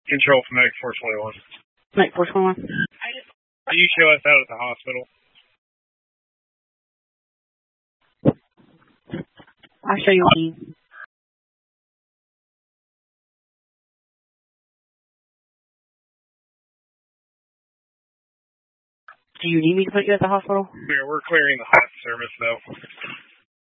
Control from Medic 421. Medic 421. Can you show us out at the hospital? I'll show you what. Do you need me to put you at the hospital? We're clearing the hot service, though.